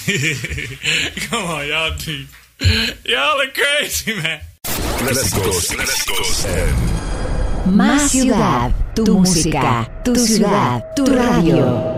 Come on, y'all deep. Y'all are crazy, man. Clásicos. Más ciudad, tu música, tu ciudad, tu radio.